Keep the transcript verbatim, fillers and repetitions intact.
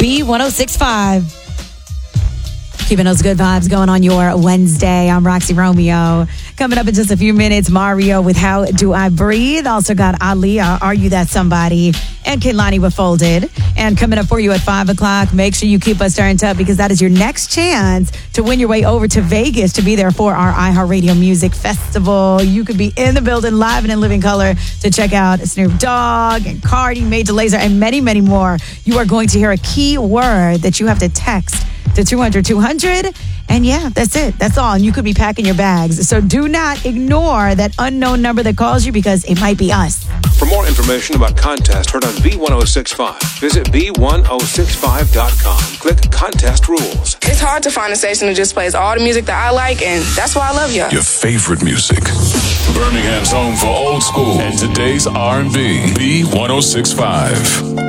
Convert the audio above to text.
B ten sixty-five. Keeping those good vibes going on your Wednesday. I'm Roxy Romeo. Coming up in just a few minutes, Mario with How Do I Breathe. Also got Aaliyah, Are You That Somebody? And Kehlani with Folded. And coming up for you at five o'clock, make sure you keep us turned up because that is your next chance to win your way over to Vegas to be there for our iHeartRadio Music Festival. You could be in the building live and in living color to check out Snoop Dogg and Cardi, Major Lazer, and many, many more. You are going to hear a key word that you have to text to two hundred two hundred. And yeah, that's it. That's all. And you could be packing your bags. So do not ignore that unknown number that calls you because it might be us. For more information about contest heard on B ten sixty-five, visit B ten sixty-five dot com. Click Contest Rules. It's hard to find a station that just plays all the music that I like, and that's why I love y'all. Your favorite music. Birmingham's home for old school and today's R and B. B ten sixty-five.